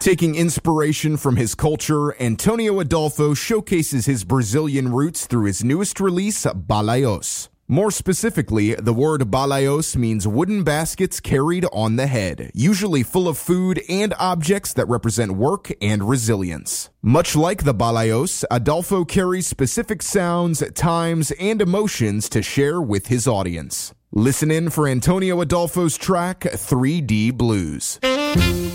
Taking inspiration from his culture, Antonio Adolfo showcases his Brazilian roots through his newest release, Balaios. More specifically, the word balaios means wooden baskets carried on the head, usually full of food and objects that represent work and resilience. Much like the balaios, Adolfo carries specific sounds, times, and emotions to share with his audience. Listen in for Antonio Adolfo's track, 3D Blues.